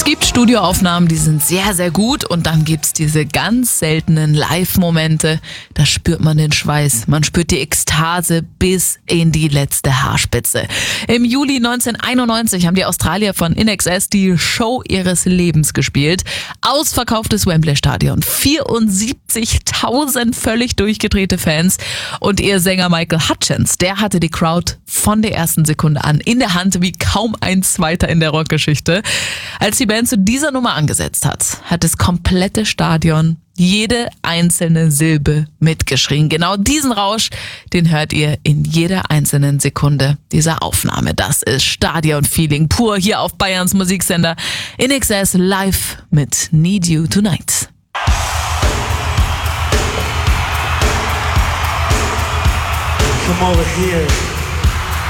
Es gibt Studioaufnahmen, die sind sehr, sehr gut und dann gibt's diese ganz seltenen Live-Momente, da spürt man den Schweiß, man spürt die Ekstase bis in die letzte Haarspitze. Im Juli 1991 haben die Australier von INXS die Show ihres Lebens gespielt. Ausverkauftes Wembley-Stadion, 74.000 völlig durchgedrehte Fans und ihr Sänger Michael Hutchence, der hatte die Crowd von der ersten Sekunde an in der Hand wie kaum ein zweiter in der Rockgeschichte. Als die Band zu dieser Nummer angesetzt hat, hat das komplette Stadion jede einzelne Silbe mitgeschrien. Genau diesen Rausch, den hört ihr in jeder einzelnen Sekunde dieser Aufnahme. Das ist Stadion-Feeling pur hier auf Bayerns Musiksender INXS live mit Need You Tonight. Come over here.